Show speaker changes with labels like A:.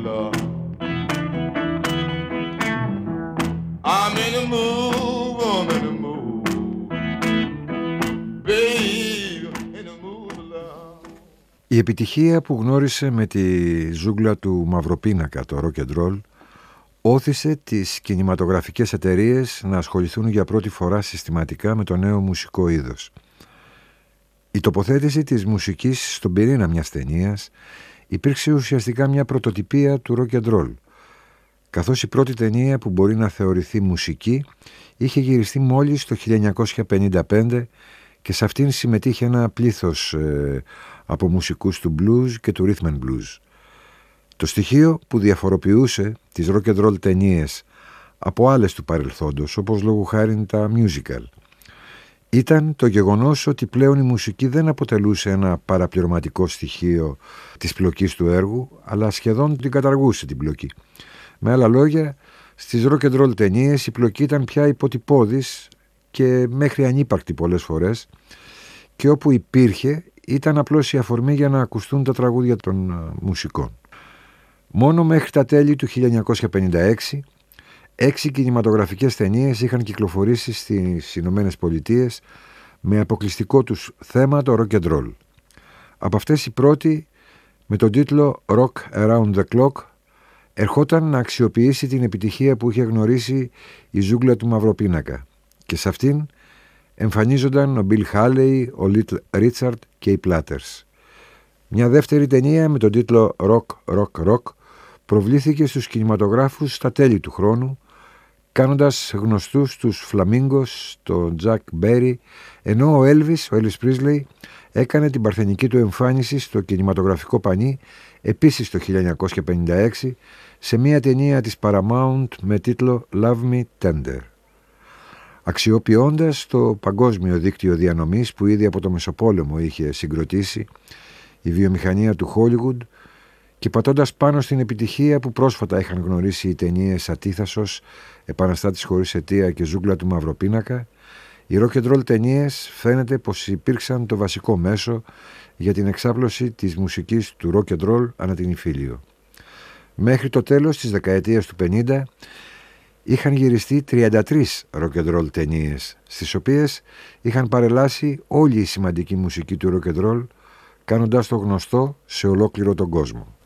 A: love. I'm in the mood, I'm in the mood, babe, in the mood of love.
B: Η επιτυχία που γνώρισε με τη ζούγκλα του Μαυροπίνακα, το rock and roll, όθησε τις κινηματογραφικές εταιρείες να ασχοληθούν για πρώτη φορά συστηματικά με το νέο μουσικό είδος. Η τοποθέτηση της μουσικής στον πυρήνα μιας ταινίας υπήρξε ουσιαστικά μια πρωτοτυπία του rock and roll, καθώς η πρώτη ταινία που μπορεί να θεωρηθεί μουσική είχε γυριστεί μόλις το 1955 και σε αυτήν συμμετείχε ένα πλήθος από μουσικούς του blues και του rhythm and blues. Το στοιχείο που διαφοροποιούσε τις rock and roll ταινίες από άλλες του παρελθόντος, όπως λόγου χάριν τα musical, ήταν το γεγονός ότι πλέον η μουσική δεν αποτελούσε ένα παραπληρωματικό στοιχείο της πλοκής του έργου, αλλά σχεδόν την καταργούσε την πλοκή. Με άλλα λόγια, στις rock and roll ταινίες η πλοκή ήταν πια υποτυπώδης και μέχρι ανύπαρκτη πολλές φορές, και όπου υπήρχε ήταν απλώς η αφορμή για να ακουστούν τα τραγούδια των μουσικών. Μόνο μέχρι τα τέλη του 1956, 6 κινηματογραφικές ταινίες είχαν κυκλοφορήσει στις Ηνωμένες Πολιτείες με αποκλειστικό τους θέμα το rock and roll. Από αυτές η πρώτη, με τον τίτλο Rock Around the Clock, ερχόταν να αξιοποιήσει την επιτυχία που είχε γνωρίσει η ζούγκλα του Μαυροπίνακα, και σε αυτήν εμφανίζονταν ο Bill Haley, ο Little Richard και οι Platters. Μια δεύτερη ταινία με τον τίτλο Rock, Rock, Rock προβλήθηκε στους κινηματογράφους στα τέλη του χρόνου, κάνοντας γνωστούς τους Flamingos, τον Jack Berry, ενώ ο Elvis Presley έκανε την παρθενική του εμφάνιση στο κινηματογραφικό πανί επίσης το 1956 σε μια ταινία της Paramount με τίτλο Love Me Tender. Αξιοποιώντας το παγκόσμιο δίκτυο διανομής που ήδη από το Μεσοπόλεμο είχε συγκροτήσει η βιομηχανία του Hollywood και πατώντας πάνω στην επιτυχία που πρόσφατα είχαν γνωρίσει οι ταινίες Ατίθασος, Επαναστάτης χωρίς αιτία και Ζούγκλα του Μαυροπίνακα, οι rock and roll ταινίες φαίνεται πως υπήρξαν το βασικό μέσο για την εξάπλωση της μουσικής του rock and roll ανά την Ιφίλιο. Μέχρι το τέλος της δεκαετίας του 50 είχαν γυριστεί 33 rock and roll ταινίες, στις οποίες είχαν παρελάσει όλη η σημαντική μουσική του rock and roll, κάνοντας το γνωστό σε ολόκληρο τον κόσμο.